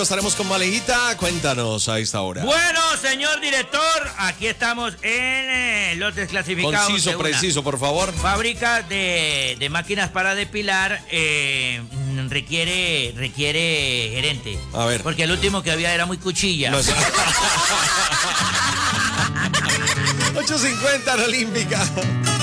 Estaremos con Malejita, cuéntanos a esta hora. Bueno, señor director, aquí estamos en los desclasificados. Conciso, preciso, por favor. Fábrica de máquinas para depilar requiere gerente. A ver. Porque el último que había era muy cuchilla. No, 8:50 en Olímpica.